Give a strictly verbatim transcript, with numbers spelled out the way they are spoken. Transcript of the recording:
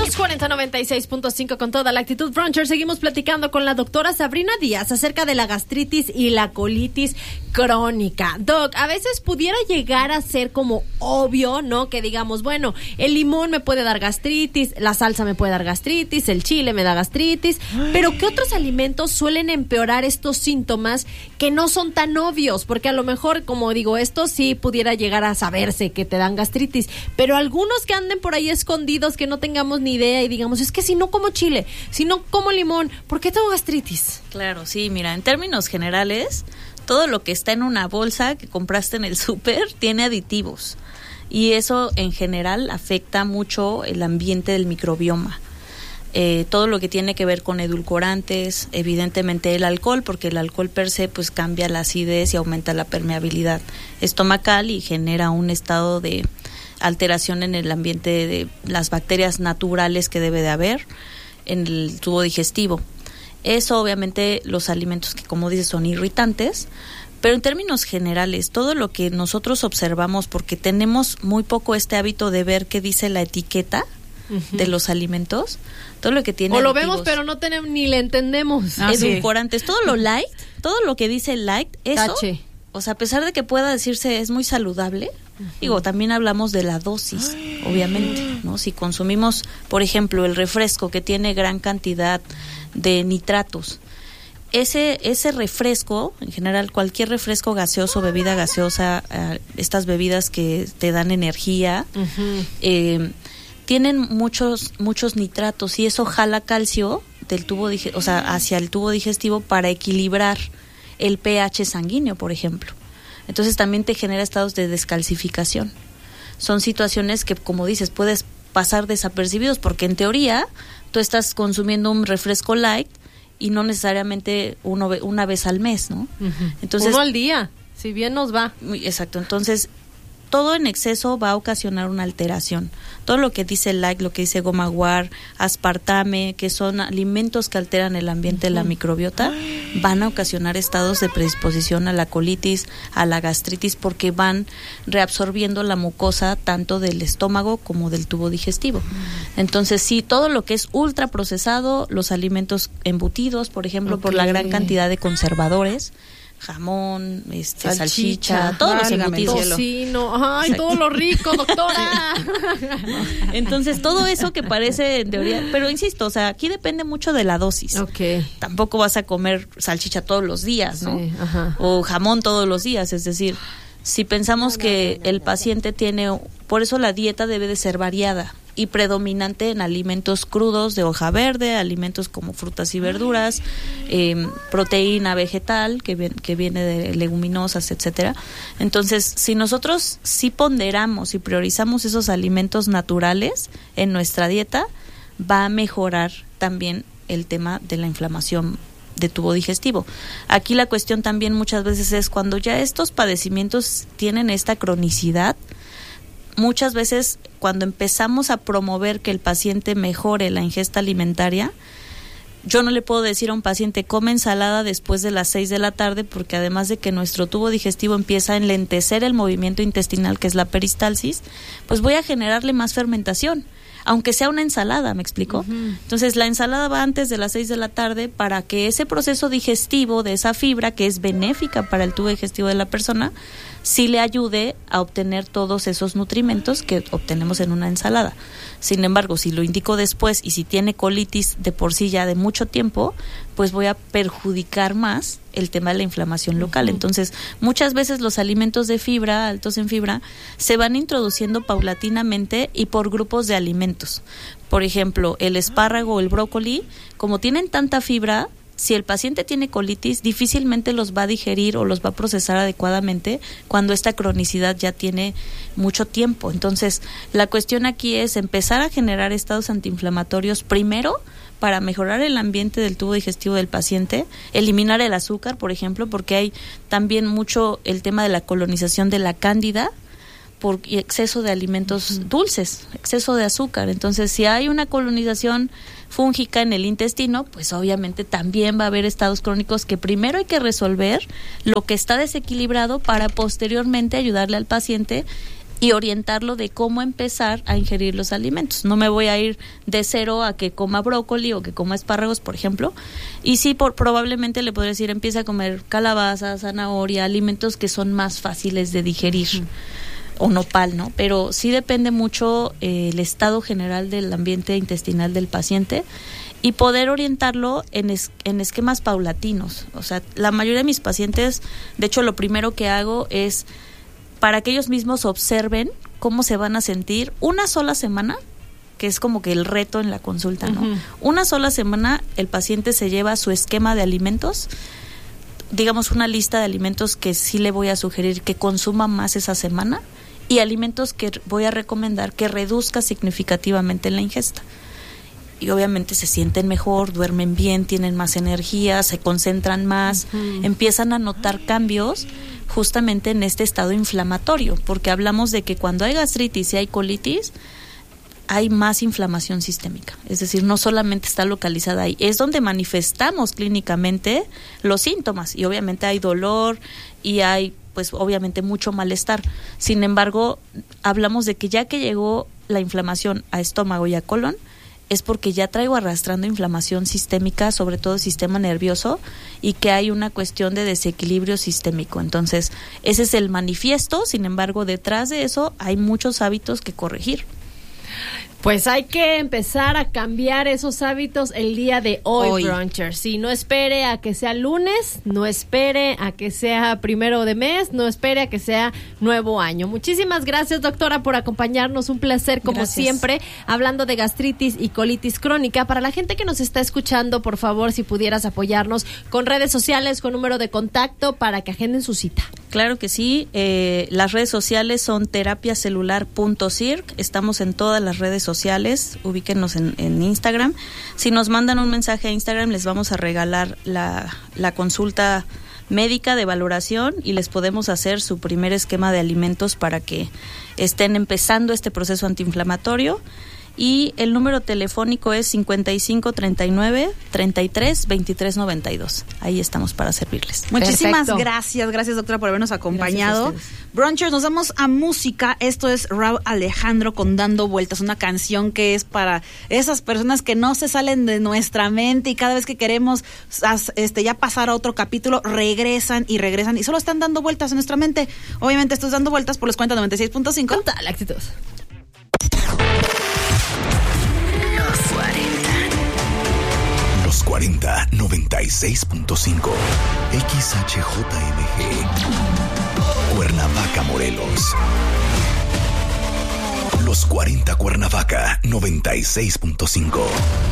Luz cuarenta noventa y seis punto cinco con toda la actitud Bruncher. Seguimos platicando con la doctora Sabrina Díaz acerca de la gastritis y la colitis crónica. Doc, a veces pudiera llegar a ser como obvio, ¿no? Que digamos, bueno, el limón me puede dar gastritis, la salsa me puede dar gastritis, el chile me da gastritis, pero ¿qué otros alimentos suelen empeorar estos síntomas que no son tan obvios? Porque a lo mejor, como digo, esto sí pudiera llegar a saberse que te dan gastritis, pero algunos que anden por ahí escondidos, que no tengamos ni idea y digamos, es que si no como chile, si no como limón, ¿por qué tengo gastritis? Claro, sí, mira, en términos generales, todo lo que está en una bolsa que compraste en el súper tiene aditivos y eso en general afecta mucho el ambiente del microbioma. Eh, todo lo que tiene que ver con edulcorantes, evidentemente el alcohol, porque el alcohol per se pues cambia la acidez y aumenta la permeabilidad estomacal y genera un estado de alteración en el ambiente de las bacterias naturales que debe de haber en el tubo digestivo. Eso obviamente los alimentos que como dices son irritantes, pero en términos generales todo lo que nosotros observamos, porque tenemos muy poco este hábito de ver qué dice la etiqueta uh-huh. de los alimentos, todo lo que tiene o lo aditivos, vemos pero no tenemos ni le entendemos. Ah, edulcorantes, sí. Todo lo light, todo lo que dice light, eso, Tache. O sea, a pesar de que pueda decirse es muy saludable, uh-huh. digo, también hablamos de la dosis, Ay. Obviamente, ¿no? Si consumimos, por ejemplo, el refresco que tiene gran cantidad de nitratos, ese ese refresco, en general cualquier refresco gaseoso, bebida gaseosa, eh, estas bebidas que te dan energía, uh-huh. eh, tienen muchos muchos nitratos y eso jala calcio del tubo dige- o sea, hacia el tubo digestivo para equilibrar el pH sanguíneo, por ejemplo. Entonces también te genera estados de descalcificación. Son situaciones que, como dices, puedes pasar desapercibidos porque en teoría tú estás consumiendo un refresco light y no necesariamente uno una vez al mes, ¿no? Uh-huh. Entonces, uno al día, si bien nos va. Exacto, entonces todo en exceso va a ocasionar una alteración. Todo lo que dice light, lo que dice goma guar, aspartame, que son alimentos que alteran el ambiente uh-huh. de la microbiota, van a ocasionar estados de predisposición a la colitis, a la gastritis, porque van reabsorbiendo la mucosa tanto del estómago como del tubo digestivo. Uh-huh. Entonces, sí, todo lo que es ultraprocesado, los alimentos embutidos, por ejemplo, okay. por la gran cantidad de conservadores, jamón, este, salchicha, salchicha todos los embutidos. Tocino, ay, Exacto. Todo lo rico, doctora. Entonces, todo eso que parece en teoría, pero insisto, o sea, aquí depende mucho de la dosis. Okay. Tampoco vas a comer salchicha todos los días, ¿no? Sí, ajá. O jamón todos los días, es decir, si pensamos que el paciente tiene, por eso la dieta debe de ser variada y predominante en alimentos crudos de hoja verde, alimentos como frutas y verduras, eh, proteína vegetal que, ven, que viene de leguminosas, etcétera. Entonces, si nosotros sí ponderamos y priorizamos esos alimentos naturales en nuestra dieta, va a mejorar también el tema de la inflamación de tubo digestivo. Aquí la cuestión también muchas veces es cuando ya estos padecimientos tienen esta cronicidad, muchas veces cuando empezamos a promover que el paciente mejore la ingesta alimentaria, yo no le puedo decir a un paciente come ensalada después de las seis de la tarde, porque además de que nuestro tubo digestivo empieza a enlentecer el movimiento intestinal, que es la peristalsis, pues voy a generarle más fermentación, aunque sea una ensalada, ¿me explico? Uh-huh. Entonces la ensalada va antes de las seis de la tarde para que ese proceso digestivo de esa fibra, que es benéfica para el tubo digestivo de la persona, sí le ayude a obtener todos esos nutrimentos que obtenemos en una ensalada. Sin embargo, si lo indico después y si tiene colitis de por sí ya de mucho tiempo, pues voy a perjudicar más el tema de la inflamación local. Uh-huh. Entonces, muchas veces los alimentos de fibra, altos en fibra, se van introduciendo paulatinamente y por grupos de alimentos. Por ejemplo, el espárrago o el brócoli, como tienen tanta fibra, si el paciente tiene colitis, difícilmente los va a digerir o los va a procesar adecuadamente cuando esta cronicidad ya tiene mucho tiempo. Entonces, la cuestión aquí es empezar a generar estados antiinflamatorios primero para mejorar el ambiente del tubo digestivo del paciente, eliminar el azúcar, por ejemplo, porque hay también mucho el tema de la colonización de la cándida por exceso de alimentos uh-huh. dulces, exceso de azúcar. Entonces, si hay una colonización fúngica en el intestino, pues obviamente también va a haber estados crónicos que primero hay que resolver lo que está desequilibrado para posteriormente ayudarle al paciente y orientarlo de cómo empezar a ingerir los alimentos. No me voy a ir de cero a que coma brócoli o que coma espárragos, por ejemplo, y sí, por, probablemente le podría decir, empieza a comer calabaza, zanahoria, alimentos que son más fáciles de digerir, mm. o nopal, ¿no? Pero sí depende mucho eh, el estado general del ambiente intestinal del paciente y poder orientarlo en, es, en esquemas paulatinos. O sea, la mayoría de mis pacientes, de hecho, lo primero que hago es para que ellos mismos observen cómo se van a sentir una sola semana, que es como que el reto en la consulta, ¿no? Uh-huh. Una sola semana el paciente se lleva su esquema de alimentos, digamos una lista de alimentos que sí le voy a sugerir que consuma más esa semana y alimentos que voy a recomendar que reduzca significativamente la ingesta. Y obviamente se sienten mejor, duermen bien, tienen más energía, se concentran más, uh-huh. empiezan a notar cambios justamente en este estado inflamatorio, porque hablamos de que cuando hay gastritis y hay colitis, hay más inflamación sistémica, es decir, no solamente está localizada ahí, es donde manifestamos clínicamente los síntomas y obviamente hay dolor y hay pues obviamente mucho malestar. Sin embargo, hablamos de que ya que llegó la inflamación a estómago y a colon, es porque ya traigo arrastrando inflamación sistémica, sobre todo el sistema nervioso, y que hay una cuestión de desequilibrio sistémico. Entonces, ese es el manifiesto, sin embargo, detrás de eso hay muchos hábitos que corregir. Pues hay que empezar a cambiar esos hábitos el día de hoy, hoy. Bruncher. Sí, no espere a que sea lunes, no espere a que sea primero de mes, no espere a que sea nuevo año. Muchísimas gracias, doctora, por acompañarnos. Un placer, como gracias. Siempre, hablando de gastritis y colitis crónica. Para la gente que nos está escuchando, por favor, si pudieras apoyarnos con redes sociales, con número de contacto, para que agenden su cita. Claro que sí. Eh, las redes sociales son terapiacelular punto circ. Estamos en todas las redes sociales. Ubíquenos en, en Instagram. Si nos mandan un mensaje a Instagram, les vamos a regalar la, la consulta médica de valoración y les podemos hacer su primer esquema de alimentos para que estén empezando este proceso antiinflamatorio. Y el número telefónico es cincuenta y cinco, treinta y nueve, treinta y tres, veintitrés, noventa y dos. Ahí estamos para servirles. Muchísimas Perfecto. gracias, gracias doctora por habernos acompañado. Brunchers, nos vamos a música. Esto es Rauw Alejandro con Dando Vueltas, una canción que es para esas personas que no se salen de nuestra mente y cada vez que queremos este ya pasar a otro capítulo, regresan y regresan y solo están dando vueltas en nuestra mente. Obviamente esto es Dando Vueltas por los cuarenta noventa y seis punto cinco. Con toda la actitud. Los cuarenta noventa y seis punto cinco X H J M G Cuernavaca, Morelos. Los cuarenta Cuernavaca noventa y seis punto cinco.